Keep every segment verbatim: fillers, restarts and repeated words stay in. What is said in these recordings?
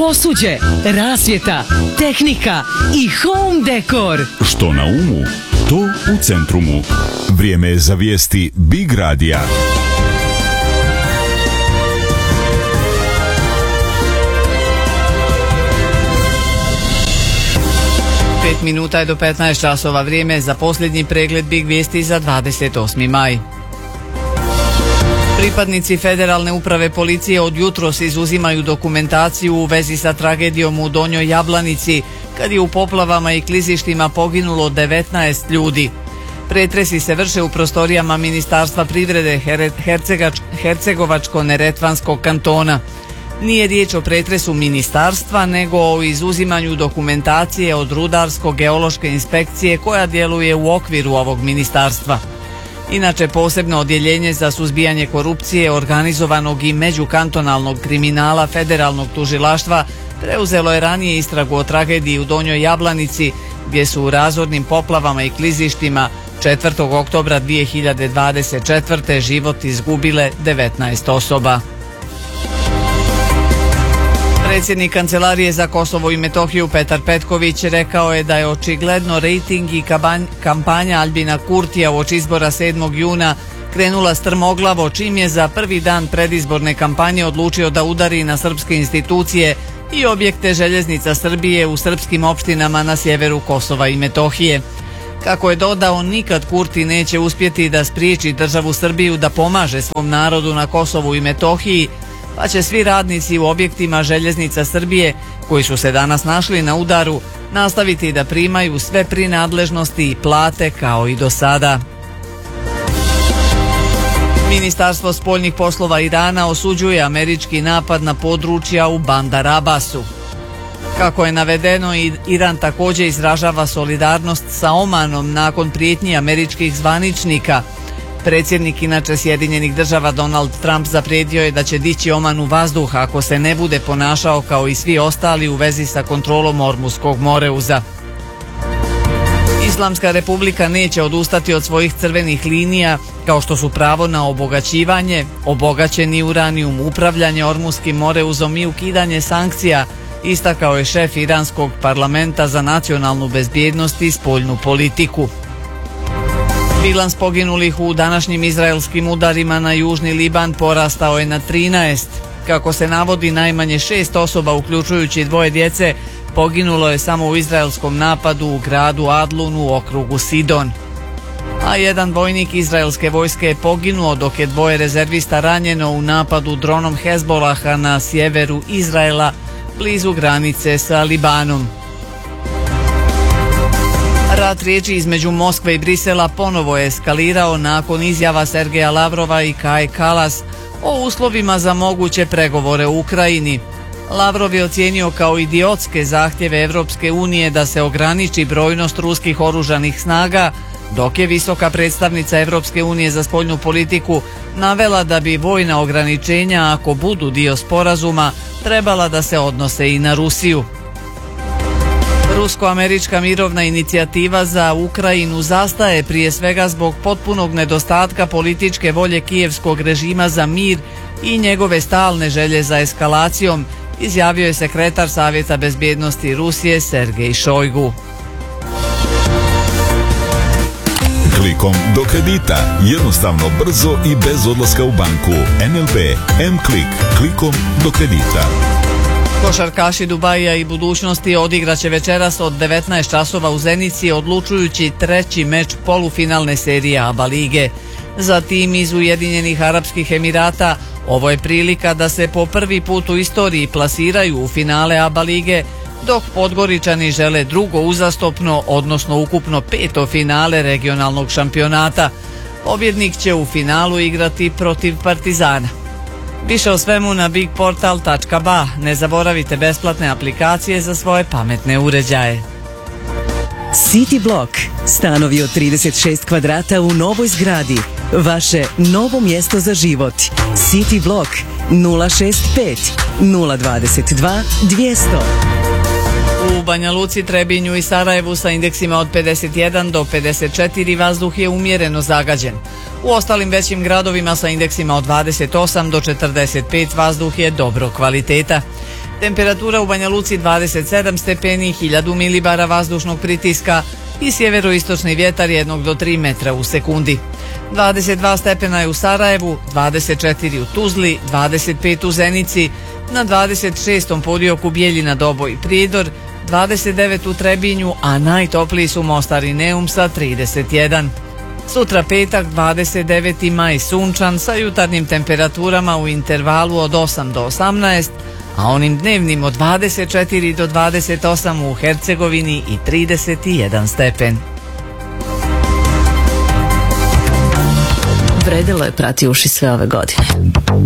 pravosuđe, rasvjeta, tehnika i home dekor. Što na umu, to u Centrumu. Vrijeme je za vijesti Big Radija. Pet minuta je do petnaest časova, vrijeme za posljednji pregled Big vijesti za dvadeset osmi maj. Pripadnici Federalne uprave policije od jutros izuzimaju dokumentaciju u vezi sa tragedijom u Donjoj Jablanici, kad je u poplavama i klizištima poginulo devetnaest ljudi. Pretresi se vrše u prostorijama Ministarstva privrede Hercegovačko-neretvanskog kantona. Nije riječ o pretresu ministarstva, nego o izuzimanju dokumentacije od rudarsko-geološke inspekcije koja djeluje u okviru ovog ministarstva. Inače, posebno odjeljenje za suzbijanje korupcije, organizovanog i međukantonalnog kriminala Federalnog tužilaštva preuzelo je ranije istragu o tragediji u Donjoj Jablanici, gdje su u razornim poplavama i klizištima četvrtog oktobra dvije hiljade dvadeset četvrte život izgubile devetnaest osoba. Predsjednik Kancelarije za Kosovo i Metohiju Petar Petković rekao je da je očigledno rejting i kampanja Albina Kurtija uoči izbora sedmog juna krenula strmoglavo, čim je za prvi dan predizborne kampanje odlučio da udari na srpske institucije i objekte željeznica Srbije u srpskim opštinama na sjeveru Kosova i Metohije. Kako je dodao, nikad Kurti neće uspjeti da spriječi državu Srbiju da pomaže svom narodu na Kosovu i Metohiji, pa će svi radnici u objektima željeznica Srbije, koji su se danas našli na udaru, nastaviti da primaju sve prinadležnosti i plate kao i do sada. Ministarstvo spoljnih poslova Irana osuđuje američki napad na područja u Bandar Abbasu. Kako je navedeno, Iran također izražava solidarnost sa Omanom nakon prijetnji američkih zvaničnika. Predsjednik inače Sjedinjenih država Donald Trump zaprijetio je da će dići Oman u vazduh ako se ne bude ponašao kao i svi ostali u vezi sa kontrolom Ormuskog moreuza. Islamska republika neće odustati od svojih crvenih linija, kao što su pravo na obogaćivanje, obogaćeni uranijum, upravljanje Ormuskim moreuzom i ukidanje sankcija, istakao je šef iranskog parlamenta za nacionalnu bezbjednost i spoljnu politiku. Bilans poginulih u današnjim izraelskim udarima na južni Liban porastao je na trinaest. Kako se navodi, najmanje šest osoba, uključujući dvoje djece, poginulo je samo u izraelskom napadu u gradu Adlun u okrugu Sidon. A jedan vojnik izraelske vojske je poginuo, dok je dvoje rezervista ranjeno u napadu dronom Hezbolaha na sjeveru Izraela, blizu granice sa Libanom. Rat riječi između Moskve i Brisela ponovo je eskalirao nakon izjava Sergeja Lavrova i Kaje Kalas o uslovima za moguće pregovore u Ukrajini. Lavrov je ocijenio kao idiotske zahtjeve Evropske unije da se ograniči brojnost ruskih oružanih snaga, dok je visoka predstavnica Evropske unije za spoljnu politiku navela da bi vojna ograničenja, ako budu dio sporazuma, trebala da se odnose i na Rusiju. Rusko-američka mirovna inicijativa za Ukrajinu zastaje prije svega zbog potpunog nedostatka političke volje kijevskog režima za mir i njegove stalne želje za eskalacijom, izjavio je sekretar Savjeta bezbjednosti Rusije Sergej Šojgu. Klikom do kredita. Jednostavno, brzo i bez odlaska u banku. N L B M-Klik. Klikom do kredita. Košarkaši Dubaija i budućnosti odigraće večeras od devetnaest časova u Zenici odlučujući treći meč polufinalne serije ABA lige. Za tim iz Ujedinjenih Arapskih Emirata ovo je prilika da se po prvi put u istoriji plasiraju u finale ABA lige, dok Podgoričani žele drugo uzastopno, odnosno ukupno peto finale regionalnog šampionata. Pobjednik će u finalu igrati protiv Partizana. Više o svemu na big portal tačka ba. Ne zaboravite besplatne aplikacije za svoje pametne uređaje. City Block. Stanovi od trideset šest kvadrata u novoj zgradi. Vaše novo mjesto za život. City Block nula šest pet nula dvadeset dva dvjesto. U Banja Luci, Trebinju i Sarajevu sa indeksima od pedeset jedan do pedeset četiri vazduh je umjereno zagađen. U ostalim većim gradovima sa indeksima od dvadeset osam do četrdeset pet vazduh je dobro kvaliteta. Temperatura u Banja Luci dvadeset sedam stepeni, hiljadu milibara vazdušnog pritiska i sjeveroistočni vjetar jednog do tri metra u sekundi. dvadeset dva stepena je u Sarajevu, dvadeset četiri u Tuzli, dvadeset pet u Zenici, na dvadeset šestom podioku Bijeljina, Doboj i Prijedor, dvadeset devet u Trebinju, a najtopliji su Mostar i Neum sa trideset jedan. Sutra petak, dvadeset deveti maj, sunčan sa jutarnjim temperaturama u intervalu od osam do osamnaest, a onim dnevnim od dvadeset četiri do dvadeset osam u Hercegovini i trideset jedan stepen. Vredilo je prati uši sve ove godine.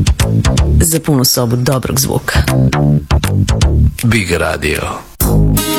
Za punu sobu dobrog zvuka. Big Radio.